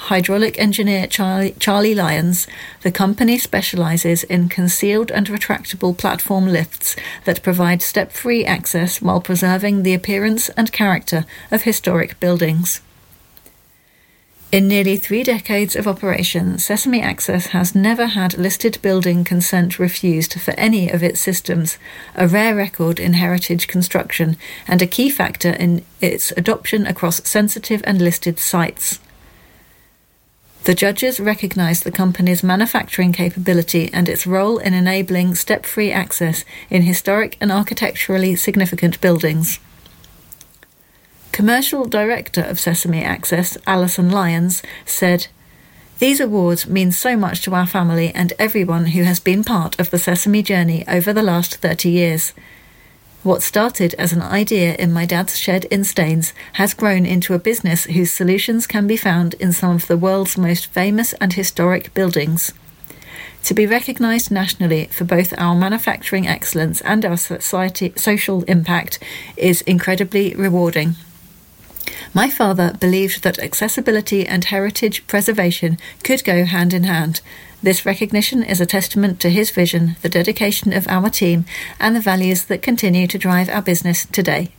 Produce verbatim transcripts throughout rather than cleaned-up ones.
hydraulic engineer Charlie, Charlie Lyons, the company specialises in concealed and retractable platform lifts that provide step-free access while preserving the appearance and character of historic buildings. In nearly three decades of operation, Sesame Access has never had listed building consent refused for any of its systems, a rare record in heritage construction and a key factor in its adoption across sensitive and listed sites. The judges recognised the company's manufacturing capability and its role in enabling step-free access in historic and architecturally significant buildings. Commercial Director of Sesame Access, Alison Lyons, said, "These awards mean so much to our family and everyone who has been part of the Sesame journey over the last thirty years. What started as an idea in my dad's shed in Staines has grown into a business whose solutions can be found in some of the world's most famous and historic buildings. To be recognised nationally for both our manufacturing excellence and our society, social impact is incredibly rewarding. My father believed that accessibility and heritage preservation could go hand in hand. This recognition is a testament to his vision, the dedication of our team, and the values that continue to drive our business today."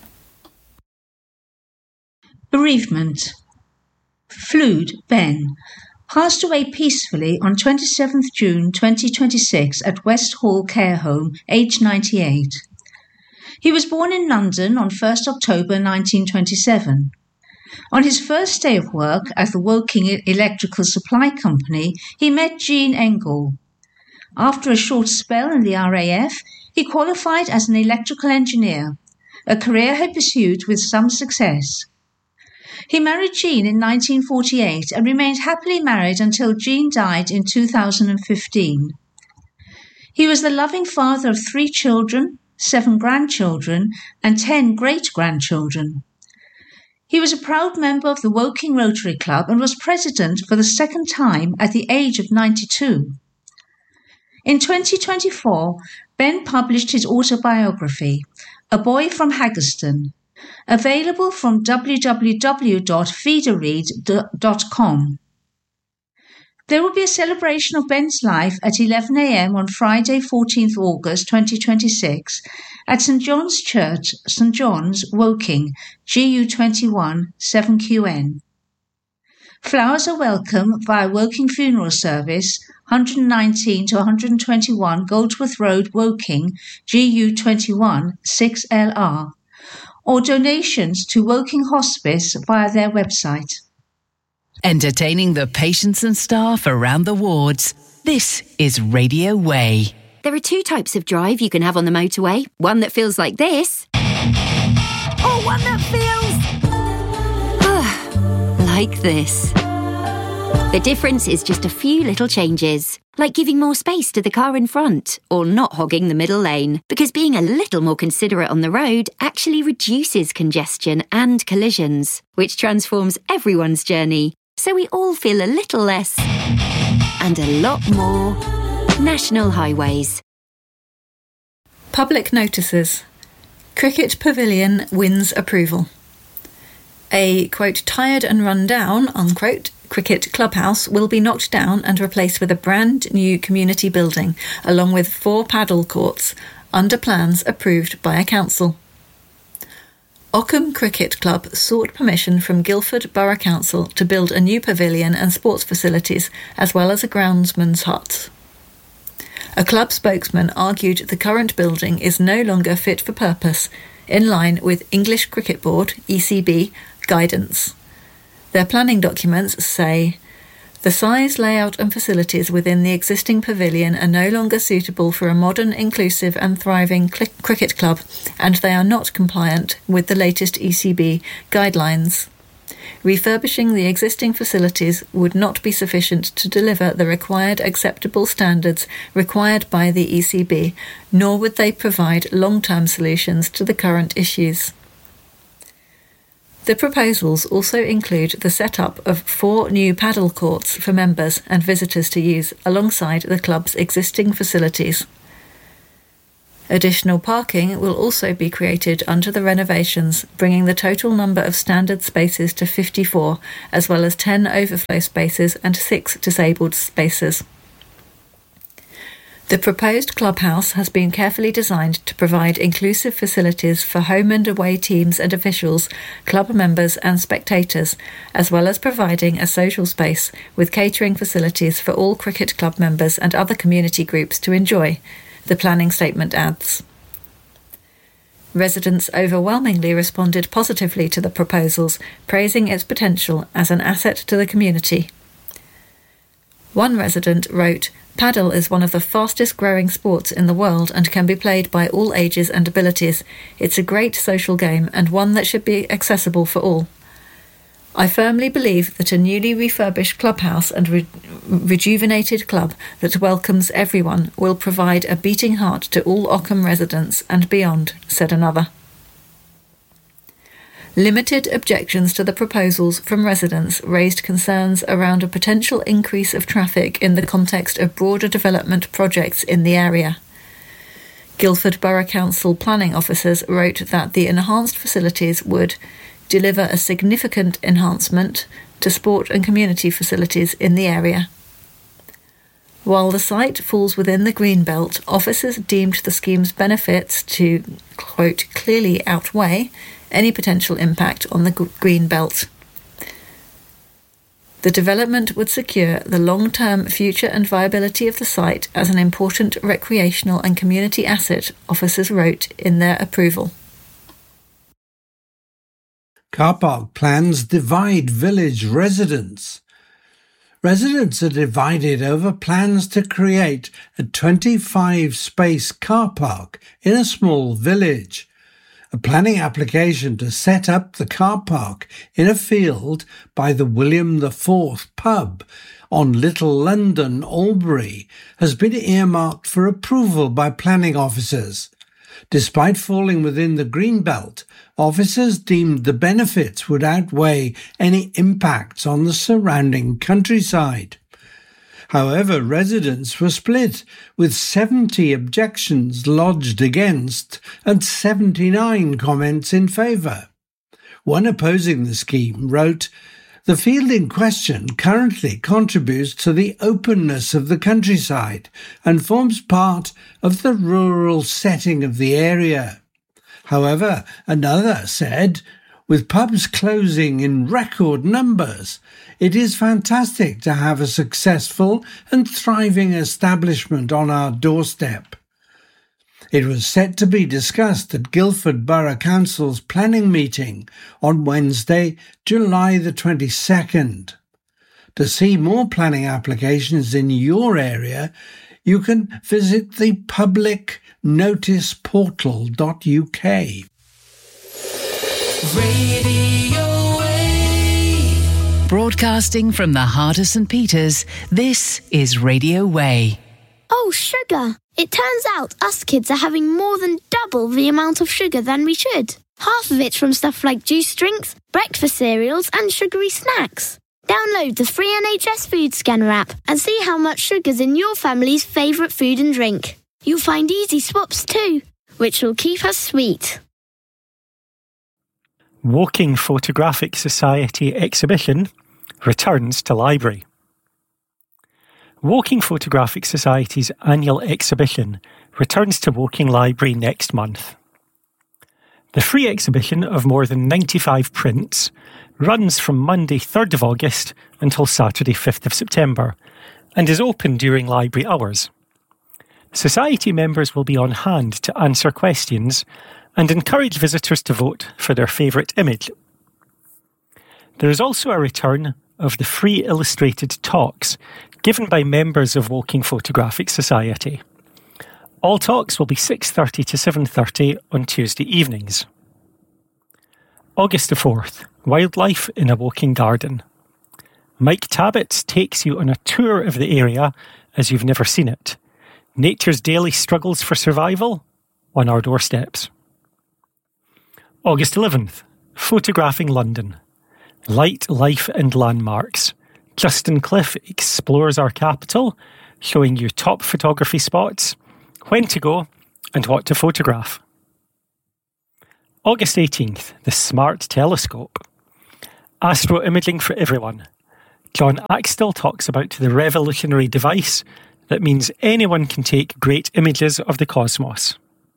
Bereavement. Flood, Ben, passed away peacefully on twenty-seventh of June twenty twenty-six at West Hall Care Home, aged ninety-eight. He was born in London on first of October nineteen twenty-seven. On his first day of work at the Woking Electrical Supply Company, he met Jean Engel. After a short spell in the R A F, he qualified as an electrical engineer, a career he pursued with some success. He married Jean in nineteen forty-eight and remained happily married until Jean died in two thousand fifteen. He was the loving father of three children, seven grandchildren, and ten great-grandchildren. He was a proud member of the Woking Rotary Club and was president for the second time at the age of ninety-two. In twenty twenty-four, Ben published his autobiography, A Boy from Haggerston, available from w w w dot feeder read dot com. There will be a celebration of Ben's life at eleven a m on Friday, fourteenth of August twenty twenty-six at St John's Church, St John's, Woking, G U twenty-one seven Q N. Flowers are welcome via Woking Funeral Service, one nineteen to one twenty-one Goldsworth Road, Woking, G U twenty-one six L R, or donations to Woking Hospice via their website. Entertaining the patients and staff around the wards. This is Radio Way. There are two types of drive you can have on the motorway. One that feels like this. Or one that feels... like this. The difference is just a few little changes, like giving more space to the car in front, or not hogging the middle lane, because being a little more considerate on the road actually reduces congestion and collisions, which transforms everyone's journey. So we all feel a little less and a lot more National Highways. Public notices. Cricket Pavilion wins approval. A, quote, tired and run down, unquote, cricket clubhouse will be knocked down and replaced with a brand new community building, along with four paddle courts, under plans approved by a council. Ockham Cricket Club sought permission from Guildford Borough Council to build a new pavilion and sports facilities, as well as a groundsman's hut. A club spokesman argued the current building is no longer fit for purpose, in line with English Cricket Board, E C B, guidance. Their planning documents say, the size, layout and facilities within the existing pavilion are no longer suitable for a modern, inclusive and thriving cl- cricket club, and they are not compliant with the latest E C B guidelines. Refurbishing the existing facilities would not be sufficient to deliver the required acceptable standards required by the E C B, nor would they provide long-term solutions to the current issues. The proposals also include the setup of four new paddle courts for members and visitors to use alongside the club's existing facilities. Additional parking will also be created under the renovations, bringing the total number of standard spaces to fifty-four, as well as ten overflow spaces and six disabled spaces. The proposed clubhouse has been carefully designed to provide inclusive facilities for home and away teams and officials, club members and spectators, as well as providing a social space with catering facilities for all cricket club members and other community groups to enjoy, the planning statement adds. Residents overwhelmingly responded positively to the proposals, praising its potential as an asset to the community. One resident wrote, "Paddle is one of the fastest growing sports in the world and can be played by all ages and abilities. It's a great social game and one that should be accessible for all. I firmly believe that a newly refurbished clubhouse and re- rejuvenated club that welcomes everyone will provide a beating heart to all Ockham residents and beyond," said another. Limited objections to the proposals from residents raised concerns around a potential increase of traffic in the context of broader development projects in the area. Guildford Borough Council planning officers wrote that the enhanced facilities would deliver a significant enhancement to sport and community facilities in the area. While the site falls within the green belt, officers deemed the scheme's benefits to, quote, clearly outweigh any potential impact on the green belt. The development would secure the long-term future and viability of the site as an important recreational and community asset, officers wrote in their approval. Car park plans divide village residents. Residents are divided over plans to create a twenty-five space car park in a small village. A planning application to set up the car park in a field by the William the Fourth pub on Little London, Albury, has been earmarked for approval by planning officers. Despite falling within the green belt, officers deemed the benefits would outweigh any impacts on the surrounding countryside. However, residents were split, with seventy objections lodged against and seventy-nine comments in favour. One opposing the scheme wrote, "The field in question currently contributes to the openness of the countryside and forms part of the rural setting of the area." However, another said, "With pubs closing in record numbers, it is fantastic to have a successful and thriving establishment on our doorstep." It was set to be discussed at Guildford Borough Council's planning meeting on Wednesday, July the twenty-second. To see more planning applications in your area, you can visit the public notice portal dot U K. Radio Way. Broadcasting from the heart of St Peters, this is Radio Way. Oh, sugar! It turns out us kids are having more than double the amount of sugar than we should. Half of it's from stuff like juice drinks, breakfast cereals and sugary snacks. Download the free N H S Food Scanner app and see how much sugar's in your family's favourite food and drink. You'll find easy swaps too, which will keep us sweet. Woking Photographic Society exhibition returns to library. Woking Photographic Society's annual exhibition returns to Woking Library next month. The free exhibition of more than ninety-five prints runs from Monday third of August until Saturday fifth of September and is open during library hours. Society members will be on hand to answer questions and encourage visitors to vote for their favourite image. There is also a return of the free illustrated talks given by members of Woking Photographic Society. All talks will be six thirty to seven thirty on Tuesday evenings. August the fourth, Wildlife in a Woking Garden. Mike Tabbett takes you on a tour of the area as you've never seen it. Nature's daily struggles for survival on our doorsteps. August eleventh, Photographing London. Light, Life and Landmarks. Justin Cliff explores our capital, showing you top photography spots, when to go and what to photograph. August eighteenth, the Smart Telescope. Astro imaging for everyone. John Axtell talks about the revolutionary device that means anyone can take great images of the cosmos.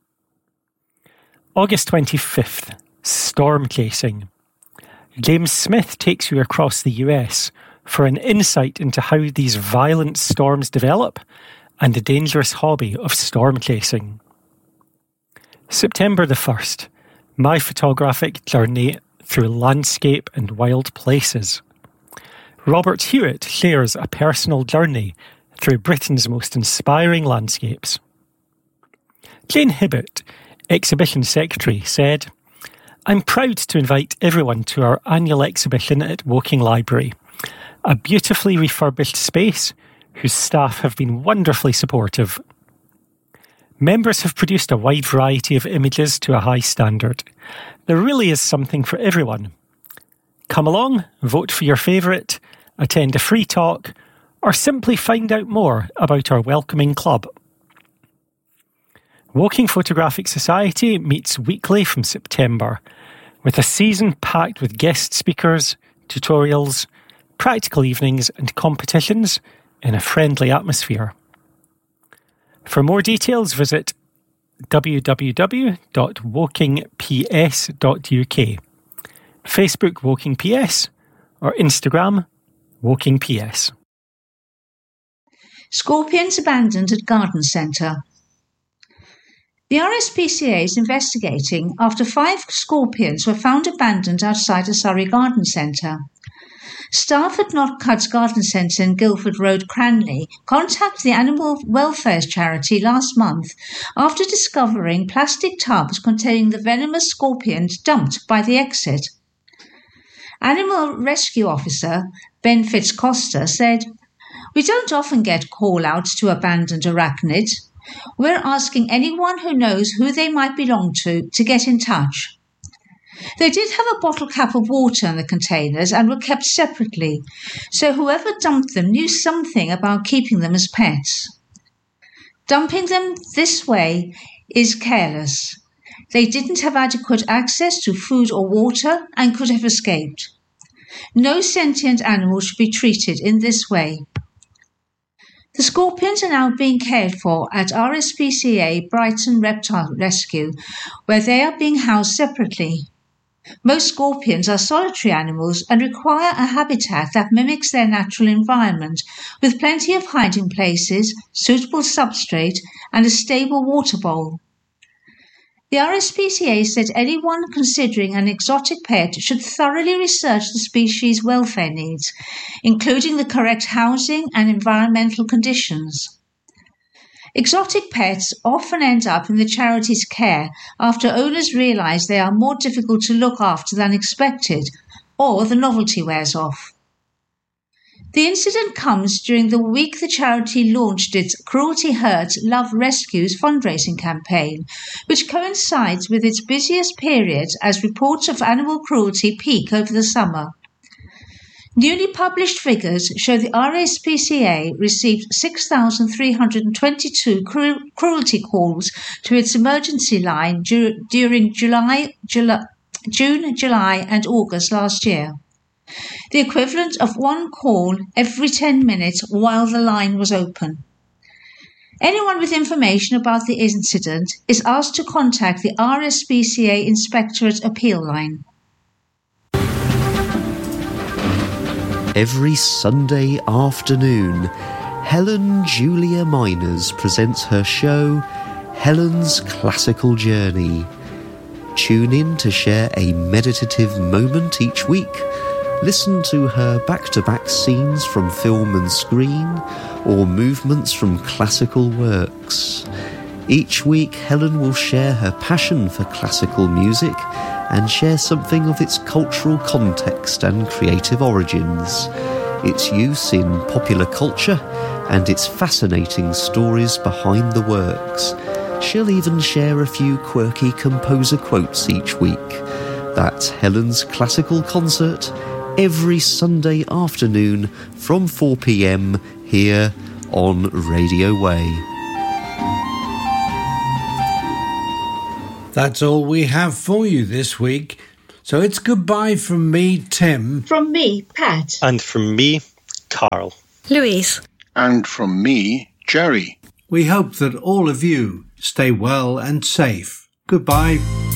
August twenty-fifth, Storm Chasing. James Smith takes you across the U S for an insight into how these violent storms develop and the dangerous hobby of storm chasing. September the first, my photographic journey through landscape and wild places. Robert Hewitt shares a personal journey through Britain's most inspiring landscapes. Jane Hibbert, exhibition secretary, said, "I'm proud to invite everyone to our annual exhibition at Woking Library, a beautifully refurbished space whose staff have been wonderfully supportive. Members have produced a wide variety of images to a high standard. There really is something for everyone. Come along, vote for your favourite, attend a free talk, or simply find out more about our welcoming club." Woking Photographic Society meets weekly from September, with a season packed with guest speakers, tutorials, practical evenings and competitions in a friendly atmosphere. For more details, visit w w w dot woking p s dot u k, Facebook Woking P S, or Instagram Woking P S. Scorpions abandoned at garden centre. The R S P C A is investigating after five scorpions were found abandoned outside a Surrey garden centre. Staff at Notcutt's Garden Centre in Guildford Road, Cranley, contacted the animal welfare charity last month after discovering plastic tubs containing the venomous scorpions dumped by the exit. Animal Rescue Officer Ben Fitzcosta said, "We don't often get call-outs to abandoned arachnids. We're asking anyone who knows who they might belong to to get in touch." They did have a bottle cap of water in the containers and were kept separately, so whoever dumped them knew something about keeping them as pets. Dumping them this way is careless. They didn't have adequate access to food or water and could have escaped. No sentient animal should be treated in this way. The scorpions are now being cared for at R S P C A Brighton Reptile Rescue, where they are being housed separately. Most scorpions are solitary animals and require a habitat that mimics their natural environment, with plenty of hiding places, suitable substrate, and a stable water bowl. The R S P C A said anyone considering an exotic pet should thoroughly research the species' welfare needs, including the correct housing and environmental conditions. Exotic pets often end up in the charity's care after owners realise they are more difficult to look after than expected, or the novelty wears off. The incident comes during the week the charity launched its Cruelty Hurts, Love Rescues fundraising campaign, which coincides with its busiest period as reports of animal cruelty peak over the summer. Newly published figures show the R S P C A received six thousand three hundred twenty-two cru- cruelty calls to its emergency line dur- during July, July, June, July and August last year, the equivalent of one call every ten minutes while the line was open. Anyone with information about the incident is asked to contact the R S P C A Inspectorate Appeal Line. Every Sunday afternoon, Helen Julia Miners presents her show, Helen's Classical Journey. Tune in to share a meditative moment each week. Listen to her back-to-back scenes from film and screen, or movements from classical works. Each week, Helen will share her passion for classical music and share something of its cultural context and creative origins, its use in popular culture, and its fascinating stories behind the works. She'll even share a few quirky composer quotes each week. That's Helen's Classical Concert, every Sunday afternoon from four p m here on Radio Way. That's all we have for you this week. So it's goodbye from me, Tim. From me, Pat. And from me, Carl. Louise. And from me, Jerry. We hope that all of you stay well and safe. Goodbye.